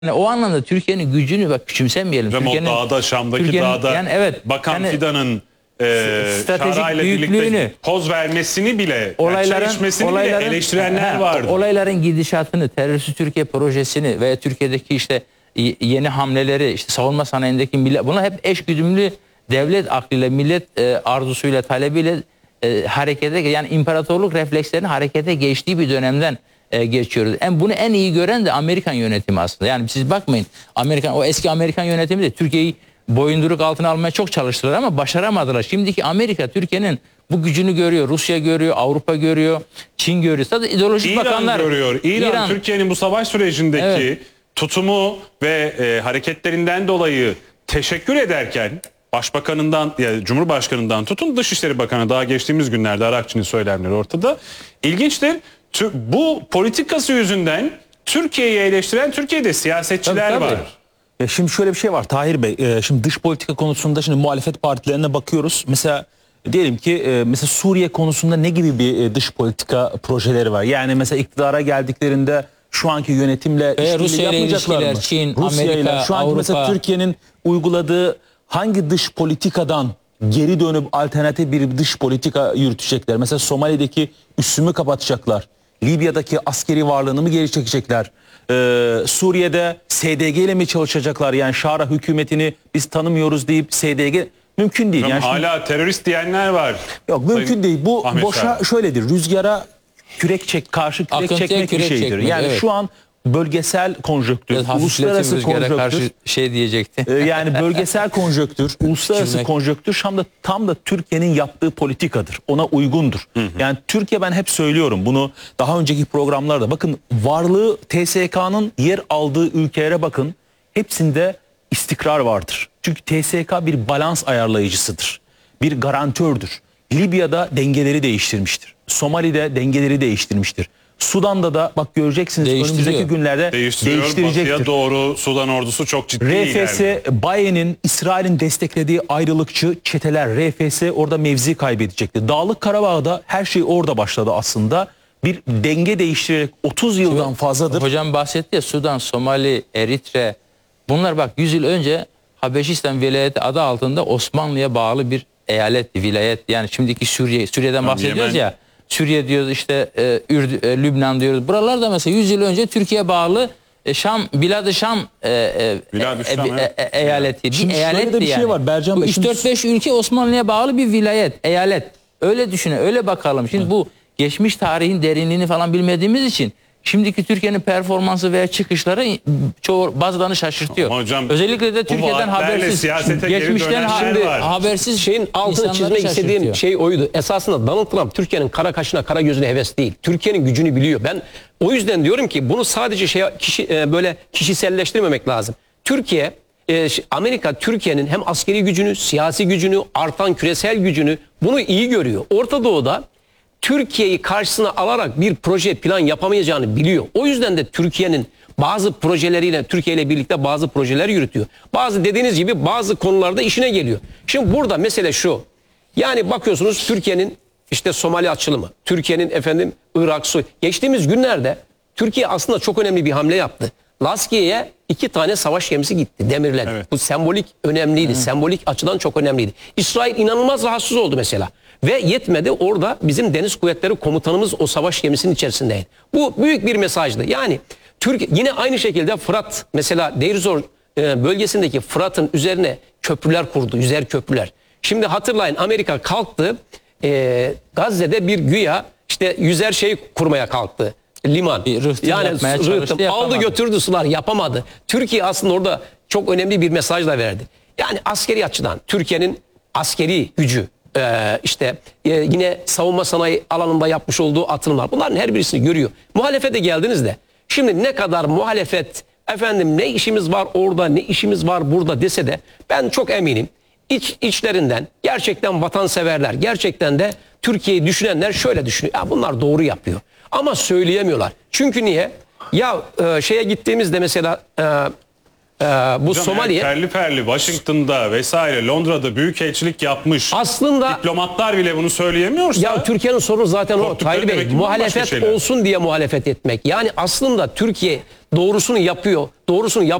Yani o anlamda Türkiye'nin gücünü bak küçümsemeyelim. Ve o dağda, Şam'daki dağda yani evet, Bakan yani Fidan'ın stratejik Şara'yla büyüklüğünü, birlikte poz vermesini bile, çay içmesini bile eleştirenler vardı. Olayların gidişatını, terörist Türkiye projesini veya Türkiye'deki işte yeni hamleleri, işte savunma sanayindeki bunlar hep eşgüdümlü devlet aklıyla, millet arzusuyla, talebiyle harekete, yani imparatorluk reflekslerinin harekete geçtiği bir dönemden geçiyoruz. Bunu en iyi gören de Amerikan yönetimi aslında. Yani siz bakmayın, o eski Amerikan yönetimi de Türkiye'yi boyunduruk altına almaya çok çalıştılar ama başaramadılar. Şimdiki Amerika Türkiye'nin bu gücünü görüyor. Rusya görüyor, Avrupa görüyor, Çin görüyor. Sadece ideolojik İran bakanlar görüyor. İran Türkiye'nin bu savaş sürecindeki tutumu ve hareketlerinden dolayı teşekkür ederken Başbakanından, yani Cumhurbaşkanından tutun Dışişleri Bakanı, daha geçtiğimiz günlerde Arakçı'nın söylemleri ortada. İlginçtir. Bu politikası yüzünden Türkiye'yi eleştiren Türkiye'de siyasetçiler var. Şimdi şöyle bir şey var Tahir Bey. Şimdi dış politika konusunda şimdi muhalefet partilerine bakıyoruz. Mesela diyelim ki mesela Suriye konusunda ne gibi bir dış politika projeleri var? Yani mesela iktidara geldiklerinde şu anki yönetimle işbirliği yapmayacaklar mı? Çin, Rusya'yla Amerika, şu anki Avrupa. mesela Türkiye'nin uyguladığı hangi dış politikadan geri dönüp alternatif bir dış politika yürütecekler? Mesela Somali'deki üssümü kapatacaklar. Libya'daki askeri varlığını mı geri çekecekler? Suriye'de SDG ile mi çalışacaklar? Yani Şara hükümetini biz tanımıyoruz deyip SDG mümkün değil. Yani hala terörist diyenler var. Yok, mümkün değil. Bu Ahmet boşa şöyledir. Rüzgara karşı kürek çekmek bir şeydir. Yani şu an bölgesel konjonktür, uluslararası konjonktür. Karşı şey diyecekti. Yani bölgesel konjonktür, uluslararası konjonktür tam da Türkiye'nin yaptığı politikadır. Ona uygundur. Yani Türkiye, ben hep söylüyorum bunu daha önceki programlarda. Bakın, varlığı TSK'nın yer aldığı ülkelere bakın. Hepsinde istikrar vardır. Çünkü TSK bir balans ayarlayıcısıdır. Bir garantördür. Libya'da dengeleri değiştirmiştir. Somali'de dengeleri değiştirmiştir. Sudan'da da bak göreceksiniz önümüzdeki günlerde değiştirecektir. Batıya doğru Sudan ordusu çok ciddi RFS, Baye'nin, İsrail'in desteklediği ayrılıkçı çeteler, RFS orada mevzi kaybedecekti. Dağlık Karabağ'da her şey orada başladı aslında. Bir denge değiştirerek 30 yıldan fazladır. Hocam bahsetti ya, Sudan, Somali, Eritre, bunlar bak 100 yıl önce Habeşistan Vilayeti adı altında Osmanlı'ya bağlı bir eyalet, vilayet. Yani şimdiki Suriye'den bahsediyoruz ya. Suriye diyoruz, işte Lübnan diyoruz. Buralarda mesela 100 yıl önce Türkiye bağlı Bilad-ı Şam eyaleti. Şimdi eyaletti şöyle bir şey var Bercan Bey. 3-4-5 ülke Osmanlı'ya bağlı bir vilayet, eyalet. Öyle düşünün, öyle bakalım. Şimdi bu geçmiş tarihin derinliğini falan bilmediğimiz için şimdiki Türkiye'nin performansı veya çıkışları bazılarını şaşırtıyor. Hocam, özellikle de Türkiye'den habersiz, geçmişten habersiz şeyin altını çizmek istediğim şey oydu. Esasında Donald Trump Türkiye'nin kara kaşına, kara gözüne heves değil. Türkiye'nin gücünü biliyor. Ben o yüzden diyorum ki bunu sadece böyle kişiselleştirmemek lazım. Amerika Türkiye'nin hem askeri gücünü, siyasi gücünü, artan küresel gücünü, bunu iyi görüyor. Orta Doğu'da Türkiye'yi karşısına alarak bir proje, plan yapamayacağını biliyor. O yüzden de Türkiye'nin bazı projeleriyle, Türkiye ile birlikte bazı projeler yürütüyor. Dediğiniz gibi bazı konularda işine geliyor. Şimdi burada mesele şu. Yani bakıyorsunuz Türkiye'nin işte Somali açılımı, Türkiye'nin Irak, geçtiğimiz günlerde Türkiye aslında çok önemli bir hamle yaptı. Laskiye'ye 2 tane savaş gemisi gitti, demirledi. Evet. Bu sembolik önemliydi. Sembolik açıdan çok önemliydi. İsrail inanılmaz rahatsız oldu mesela. Ve yetmedi, orada bizim Deniz Kuvvetleri Komutanımız o savaş gemisinin içerisindeydi. Bu büyük bir mesajdı. Yani yine aynı şekilde Fırat, mesela Deir Zor bölgesindeki Fırat'ın üzerine köprüler kurdu, yüzer köprüler. Şimdi hatırlayın, Amerika kalktı Gazze'de bir güya işte yüzer kurmaya kalktı. Liman. Rıhtım aldı götürdü sular, yapamadı. Türkiye aslında orada çok önemli bir mesaj da verdi. Yani askeri açıdan Türkiye'nin askeri gücü, yine savunma sanayi alanında yapmış olduğu atılımlar, bunların her birisini görüyor. Muhalefete geldiniz de şimdi ne kadar muhalefet ne işimiz var orada, ne işimiz var burada dese de ben çok eminim içlerinden gerçekten vatanseverler, gerçekten de Türkiye'yi düşünenler şöyle düşünüyor. Ya bunlar doğru yapıyor. Ama söyleyemiyorlar. Çünkü niye? Ya gittiğimizde mesela bu Hocam, Somali'ye Perli Washington'da vesaire Londra'da büyükelçilik yapmış. aslında Diplomatlar bile bunu söyleyemiyorsa. ya Türkiye'nin sorunu zaten o. Korktukları Tahir Bey, demek ki bambaşka muhalefet şeyler. olsun diye muhalefet etmek. Yani aslında Türkiye doğrusunu yapıyor. Doğrusunu